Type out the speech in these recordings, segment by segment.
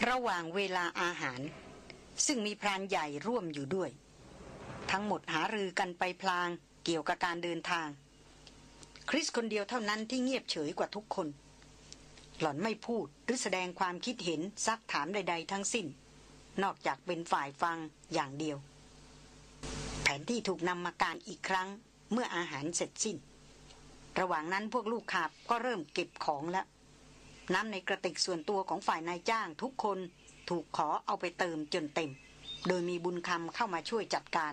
ระหว่างเวลาอาหารซึ่งมีพรานใหญ่ร่วมอยู่ด้วยทั้งหมดหารือกันไปพลางเกี่ยวกับการเดินทางคริสคนเดียวเท่านั้นที่เงียบเฉยกว่าทุกคนหล่อนไม่พูดหรือแสดงความคิดเห็นซักถามใดๆทั้งสิ้นนอกจากเป็นฝ่ายฟังอย่างเดียวแผนที่ถูกนำมากางอีกครั้งเมื่ออาหารเสร็จสิ้นระหว่างนั้นพวกลูกขับก็เริ่มเก็บของแล้วน้ำในกระติกส่วนตัวของฝ่ายนายจ้างทุกคนถูกขอเอาไปเติมจนเต็มโดยมีบุญคำเข้ามาช่วยจัดการ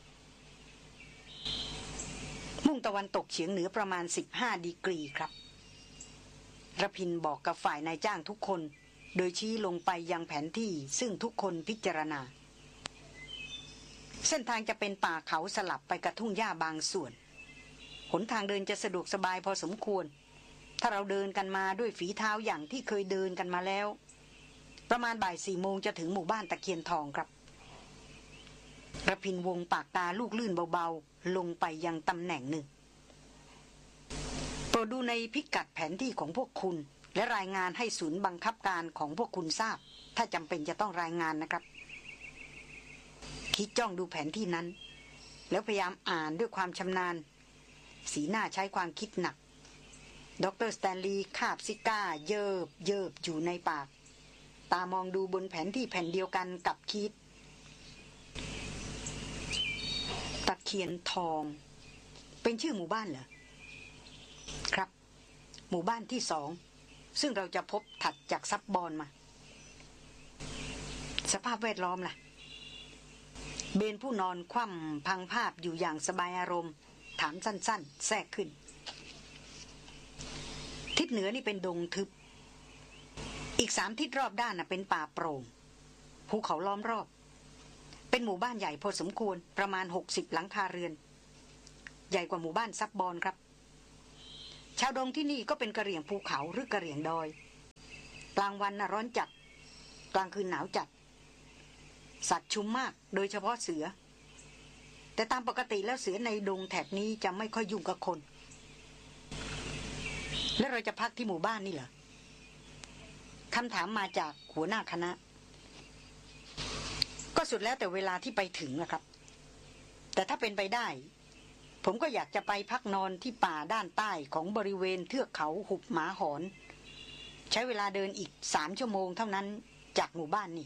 มุ่งตะวันตกเฉียงเหนือประมาณ15 ดีกรีครับระพินบอกกับฝ่ายนายจ้างทุกคนโดยชี้ลงไปยังแผนที่ซึ่งทุกคนพิจารณาเส้นทางจะเป็นป่าเขาสลับไปกับทุ่งหญ้าบางส่วนหนทางเดินจะสะดวกสบายพอสมควรถ้าเราเดินกันมาด้วยฝีเท้าอย่างที่เคยเดินกันมาแล้วประมาณบ่าย4 โมงจะถึงหมู่บ้านตะเคียนทองครับระพินวงปากตาลูกลื่นเบาๆลงไปยังตำแหน่งหนึ่งโปรดดูในพิกัดแผนที่ของพวกคุณและรายงานให้ศูนย์บังคับการของพวกคุณทราบถ้าจำเป็นจะต้องรายงานนะครับคิดจ้องดูแผนที่นั้นแล้วพยายามอ่านด้วยความชำนาญสีหน้าใช้ความคิดหนักดร.สแตนลีย์คาบซิก้าเยิบอยู่ในปากตามองดูบนแผนที่แผ่นเดียวกันกับคิดตะเคียนทองเป็นชื่อหมู่บ้านเหรอครับหมู่บ้านที่2ซึ่งเราจะพบถัดจากซับบอนมาสภาพแวดล้อมล่ะเบนผู้นอนคว่ำพังภาพอยู่อย่างสบายอารมณ์ถามสั้นๆแทรกขึ้นทิศเหนือนี่เป็นดงทึบอีก3 ทิศรอบด้านเป็นป่าโปร่งภูเขาล้อมรอบเป็นหมู่บ้านใหญ่พอสมควรประมาณ60 หลังคาเรือนใหญ่กว่าหมู่บ้านซับบอนครับชาวดงที่นี่ก็เป็นกะเหรี่ยงภูเขาหรือกะเหรี่ยงดอยกลางวันร้อนจัดกลางคืนหนาวจัดสัตว์ชุมมากโดยเฉพาะเสือแต่ตามปกติแล้วเสือในดงแถบนี้จะไม่ค่อยยุ่งกับคนแล้วเราจะพักที่หมู่บ้านนี่เหรอคำถามมาจากหัวหน้าคณะก็สุดแล้วแต่เวลาที่ไปถึงนะครับแต่ถ้าเป็นไปได้ผมก็อยากจะไปพักนอนที่ป่าด้านใต้ของบริเวณเทือกเขาหุบหมาหอนใช้เวลาเดินอีก3 ชั่วโมงเท่านั้นจากหมู่บ้านนี่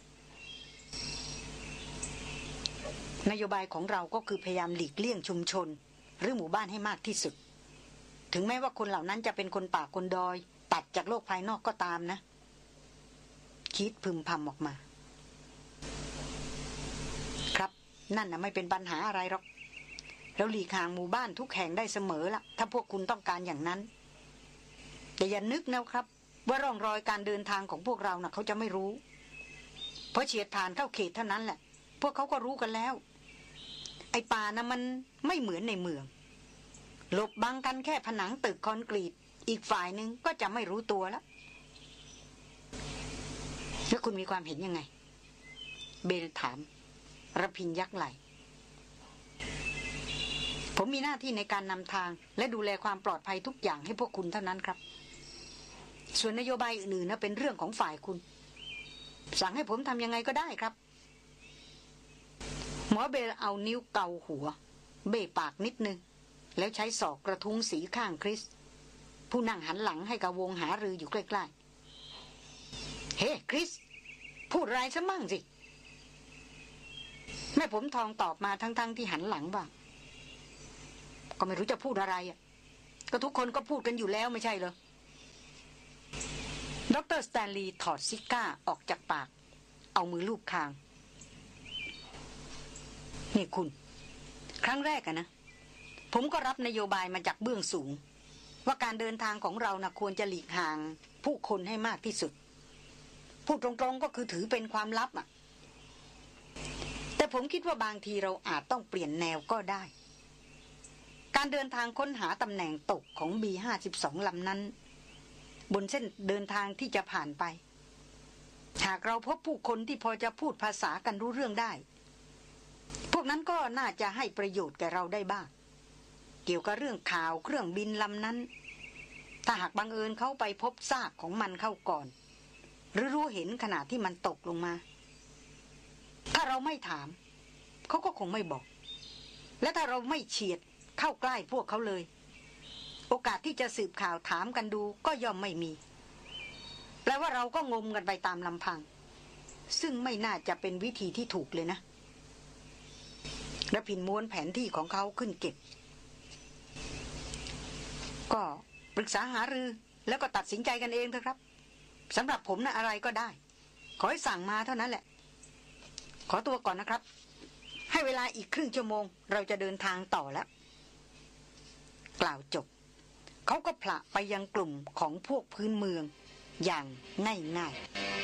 นโยบายของเราก็คือพยายามหลีกเลี่ยงชุมชนหรือหมู่บ้านให้มากที่สุดถึงแม้ว่าคนเหล่านั้นจะเป็นคนป่าคนดอยตัดจากโลกภายนอกก็ตามนะคิดพึมพำออกมาครับนั่นนะไม่เป็นปัญหาอะไรหรอกเราหลีกห่างหมู่บ้านทุกแห่งได้เสมอละถ้าพวกคุณต้องการอย่างนั้นแต่อย่านึกนะครับว่าร่องรอยการเดินทางของพวกเรานะเขาจะไม่รู้เพราะเฉียดผ่านเข้าเขตเท่านั้นแหละพวกเขาก็รู้กันแล้วไอ้ป่านะมันไม่เหมือนในเมืองหลบบังกันแค่ผนังตึกคอนกรีตอีกฝ่ายนึงก็จะไม่รู้ตัวแล้วแล้วคุณมีความเห็นยังไงเบนถามระพินยักไหล่ผมมีหน้าที่ในการนำทางและดูแลความปลอดภัยทุกอย่างให้พวกคุณเท่านั้นครับส่วนนโยบายอื่นๆนะเป็นเรื่องของฝ่ายคุณสั่งให้ผมทำยังไงก็ได้ครับหมอเบลเอานิ้วเกาหัวเบ้ปากนิดนึงแล้วใช้ศอกกระทุ้งสีข้างคริสผู้นั่งหันหลังให้กับวงหารืออยู่ใกล้ๆเฮ้คริสพูดอะไรซะมั่งสิแม่ผมทองตอบมาทั้งที่หันหลังบ้างก็ไม่รู้จะพูดอะไรอ่ะก็ทุกคนก็พูดกันอยู่แล้วไม่ใช่เหรอดร.สแตนลีย์ถอดซิก้าออกจากปากเอามือลูบคางนี่คุณครั้งแรกนะผมก็รับนโยบายมาจากเบื้องสูงว่าการเดินทางของเรานะควรจะหลีกห่างผู้คนให้มากที่สุดพูดตรงๆก็คือถือเป็นความลับอ่ะแต่ผมคิดว่าบางทีเราอาจต้องเปลี่ยนแนวก็ได้การเดินทางค้นหาตำแหน่งตกของ B52 ลำนั้นบนเส้นเดินทางที่จะผ่านไปหากเราพบผู้คนที่พอจะพูดภาษากันรู้เรื่องได้พวกนั้นก็น่าจะให้ประโยชน์แก่เราได้บ้างเกี่ยวกับเรื่องข่าวเครื่องบินลำนั้นถ้าหากบังเอิญเขาไปพบซากของมันเข้าก่อนหรือรู้เห็นขณะที่มันตกลงมาถ้าเราไม่ถามเขาก็คงไม่บอกและถ้าเราไม่เฉียดเข้าใกล้พวกเขาเลยโอกาสที่จะสืบข่าวถามกันดูก็ย่อมไม่มีแปลว่าเราก็งมกันไปตามลำพังซึ่งไม่น่าจะเป็นวิธีที่ถูกเลยนะระพินม้วนแผนที่ของเขาขึ้นเก็บก็ปรึกษาหารือแล้วก็ตัดสินใจกันเองเถอะครับสำหรับผมนะอะไรก็ได้ขอให้สั่งมาเท่านั้นแหละขอตัวก่อนนะครับให้เวลาอีกครึ่งชั่วโมงเราจะเดินทางต่อแล้วกล่าวจบเขาก็ผละไปยังกลุ่มของพวกพื้นเมืองอย่างง่ายๆ